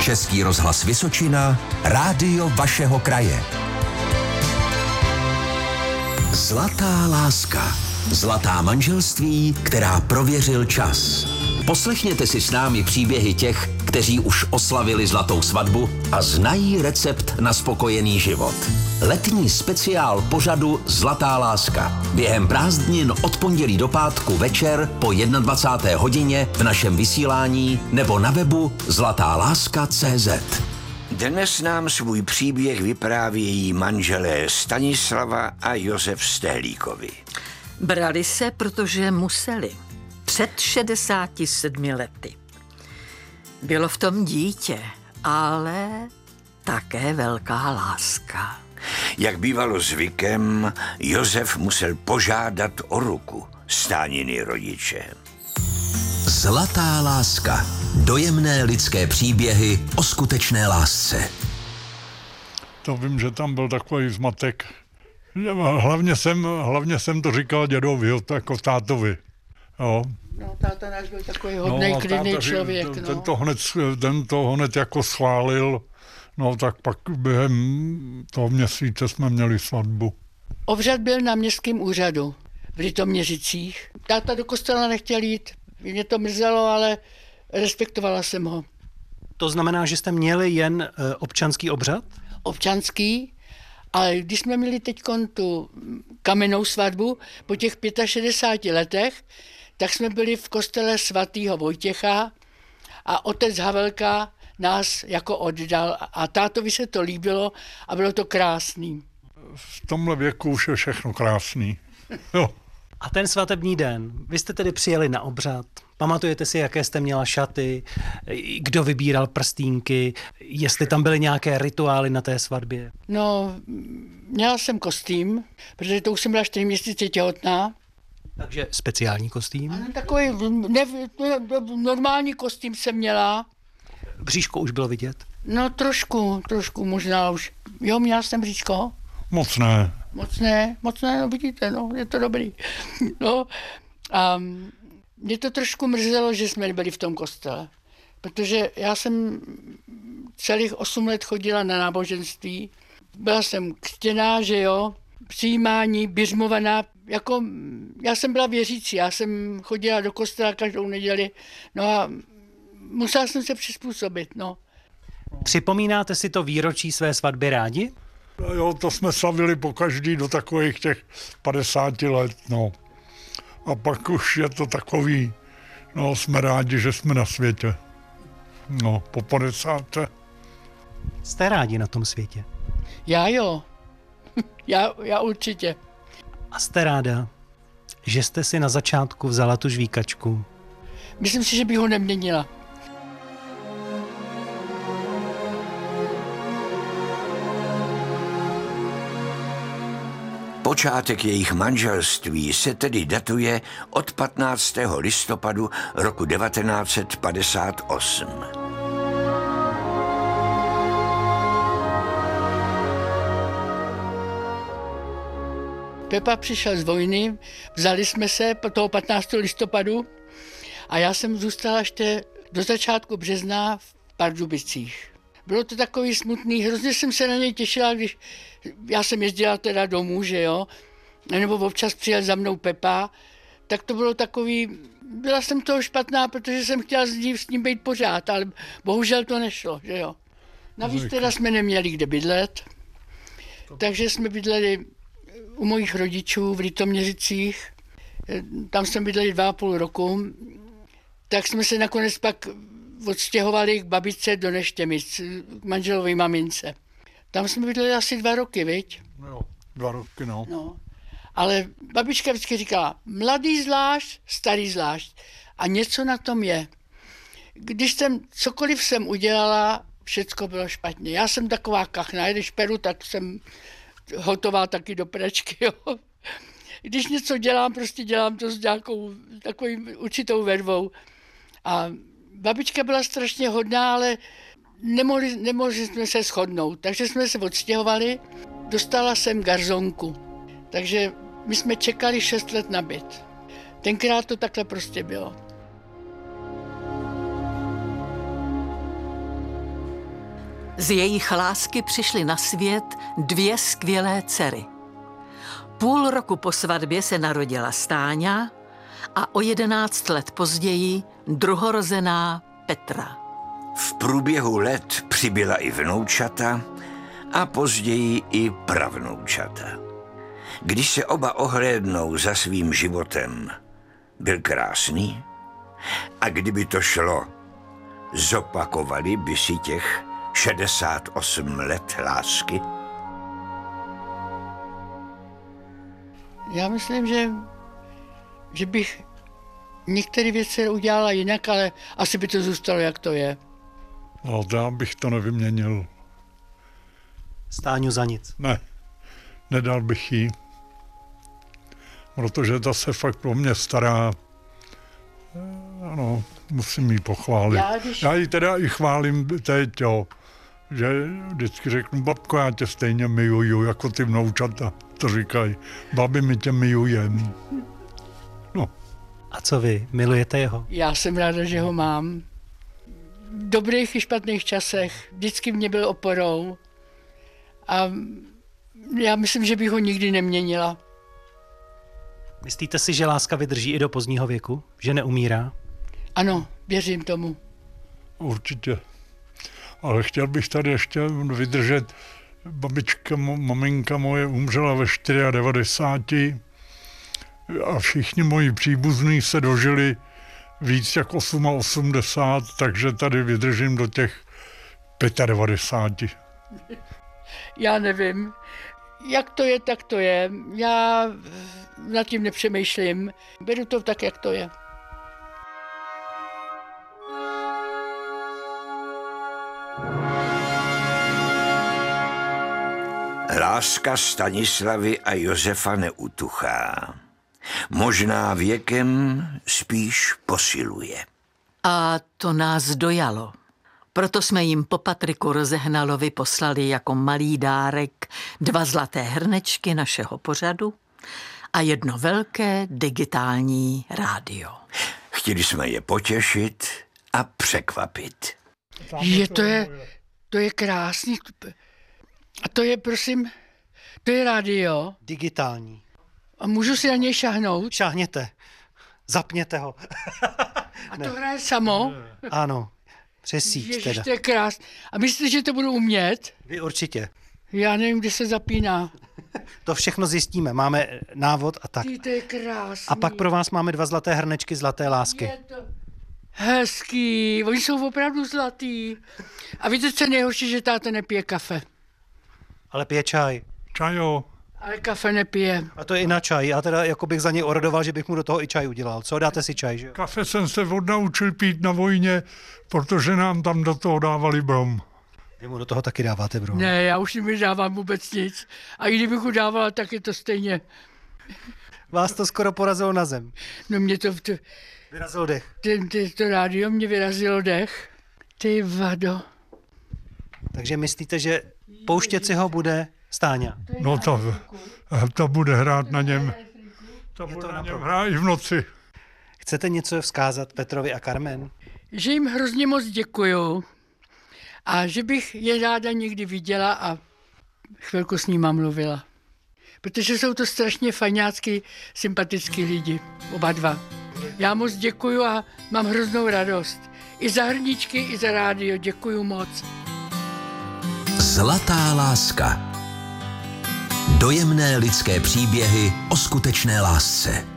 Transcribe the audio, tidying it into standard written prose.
Český rozhlas Vysočina, rádio vašeho kraje. Zlatá láska. Zlatá manželství, která prověřil čas. Poslechněte si s námi příběhy těch, kteří už oslavili zlatou svatbu a znají recept na spokojený život. Letní speciál pořadu Zlatá láska. Během prázdnin od pondělí do pátku večer po 21. hodině v našem vysílání nebo na webu zlatáláska.cz. Dnes nám svůj příběh vyprávějí manželé Stanislava a Josef Stehlíkovi. Brali se, protože museli. Před 67 lety. Bylo v tom dítě, ale také velká láska. Jak bývalo zvykem, Josef musel požádat o ruku Stániny rodiče. Zlatá láska. Dojemné lidské příběhy o skutečné lásce. To vím, že tam byl takový zmatek. Hlavně jsem to říkal dědovi, jako tátovi. Jo. No, táta náš byl takový hodnej, klidný člověk. Ten to hned jako schválil. No tak pak během toho měsíce jsme měli svatbu. Obřad byl na městském úřadu v Litoměřicích. Táta do kostela nechtěl jít. Mě to mrzelo, ale respektovala jsem ho. To znamená, že jste měli jen občanský obřad? Občanský, ale když jsme měli teď tu kamennou svatbu po těch 65 letech, tak jsme byli v kostele svatého Vojtěcha a otec Havelka nás jako oddal a tátovi se to líbilo a bylo to krásný. V tomhle věku už je všechno krásný. Jo. A ten svatební den, vy jste tedy přijeli na obřad, pamatujete si, jaké jste měla šaty, kdo vybíral prstínky, jestli tam byly nějaké rituály na té svatbě? No, měla jsem kostým, protože to už jsem byla 4 měsíce těhotná. Takže speciální kostým? Ano, takový normální kostým jsem měla. Bříško už bylo vidět? No trošku možná už. Jo, měla jsem bříško. Moc ne, no vidíte, no, je to dobrý. No a mě to trošku mrzelo, že jsme nebyli v tom kostele, protože já jsem celých 8 let chodila na náboženství, byla jsem křtěná, že jo, přijímání, biřmovaná, jako já jsem byla věřící, já jsem chodila do kostela každou neděli, no a musela jsem se přizpůsobit, no. Připomínáte si to výročí své svatby rádi? jo, to jsme slavili po každý do takových těch 50 let, no. A pak už je to takový, no, jsme rádi, že jsme na světě. No, po 50. Jste rádi na tom světě? Já jo, já určitě. A jste ráda, že jste si na začátku vzala tu žvíkačku? Myslím si, že bych ho neměnila. Počátek jejich manželství se tedy datuje od 15. listopadu roku 1958. Pepa přišel z vojny, vzali jsme se toho 15. listopadu a já jsem zůstala ještě do začátku března v Pardubicích. Bylo to takový smutný, hrozně jsem se na něj těšila, když já jsem jezdila teda domů, že jo, nebo občas přijel za mnou Pepa, tak to bylo takový, byla jsem toho špatná, protože jsem chtěla s ním být pořád, ale bohužel to nešlo, že jo. Navíc teda jsme neměli kde bydlet, takže jsme bydleli u mojich rodičů v Litoměřicích, tam jsme bydleli 2,5 roku, tak jsme se nakonec pak odstěhovali k babičce do Neštěmic, k manželové mamince. Tam jsme bydleli asi 2 roky, viď? No, 2 roky, no. No. Ale babička vždycky říkala, mladý zvlášť, starý zvlášť. A něco na tom je. Když cokoliv jsem udělala, všecko bylo špatně. Já jsem taková kachna, když peru, tak jsem hotová taky do pračky, jo. Když něco dělám, prostě dělám to s nějakou takovým určitou vervou. A babička byla strašně hodná, ale nemohli jsme se shodnout, takže jsme se odstěhovali. Dostala jsem garzonku, takže my jsme čekali 6 let na byt. Tenkrát to takhle prostě bylo. Z jejich lásky přišly na svět 2 skvělé dcery. Půl roku po svatbě se narodila Stáňa a o 11 let později druhorozená Petra. V průběhu let přibyla i vnoučata a později i pravnoučata. Když se oba ohlédnou za svým životem, byl krásný a kdyby to šlo, zopakovali by si těch 68 let lásky? Já myslím, že bych některé věci udělala jinak, ale asi by to zůstalo, jak to je. No, já bych to nevyměnil. Stáňu za nic. Ne, nedal bych jí. Protože ta se fakt o mě stará. Ano, musím jí pochválit. Já ji teda i chválím teď, jo. Že vždycky řeknu, babko, já tě stejně miluju, jako ty vnoučata. To říkají, babi, my tě milujem. No. A co vy, milujete jeho? Já jsem ráda, že ho mám. V dobrých i špatných časech. Vždycky mě byl oporou. A já myslím, že bych ho nikdy neměnila. Myslíte si, že láska vydrží i do pozdního věku? Že neumírá? Ano, věřím tomu. Určitě. Ale chtěl bych tady ještě vydržet. Babička, maminka moje umřela ve 94 a všichni moji příbuzní se dožili víc jak 88, takže tady vydržím do těch 95. Já nevím. Jak to je, tak to je. Já nad tím nepřemýšlím. Beru to tak, jak to je. Láska Stanislavy a Josefa neutuchá. Možná věkem spíš posiluje. A to nás dojalo. Proto jsme jim po Patriku Rozehnalovi poslali jako malý dárek 2 zlaté hrnečky našeho pořadu a 1 velké digitální rádio. Chtěli jsme je potěšit a překvapit. To je krásný. A to je, prosím, to je rádio. Digitální. A můžu si na něj šahnout? Šáhněte. Zapněte ho. A to hraje samo? Ano. Přes síť Ježiš, teda. to je krás. A myslíte, že to budu umět? Vy určitě. Já nevím, kde se zapíná. To všechno zjistíme. Máme návod a tak. To je krásný. A pak pro vás máme 2 zlaté hrnečky zlaté lásky. Je to hezký. Oni jsou opravdu zlatý. A víte, co je nejhorší, že táta nepije kafe. Ale pije čaj. Čajo. Ale kafe nepije. A to je i na čaj. Já teda jako bych za něj orodoval, že bych mu do toho i čaj udělal. Co, dáte si čaj, že jo? Kafe jsem se odnaučil pít na vojně, protože nám tam do toho dávali brom. Vy mu do toho taky dáváte, bro. Ne, já už jim nedávám vůbec nic. A i kdybych ho dávala, tak je to stejně. Vás to skoro porazilo na zem. No mě to... Vyrazil dech. To rádio mě vyrazilo dech. Ty vado. Takže myslíte, že pouštět si ho bude Stáňa? No to bude hrát na něm. To bude na něm hrát i v noci. Chcete něco vzkázat Petrovi a Carmen? Že jim hrozně moc děkuju a že bych je ráda někdy viděla a chvilku s nima mluvila. Protože jsou to strašně fajňácky, sympatický lidi, oba dva. Já moc děkuju a mám hroznou radost. I za hrníčky, i za rádio. Děkuju moc. Zlatá láska. Dojemné lidské příběhy o skutečné lásce.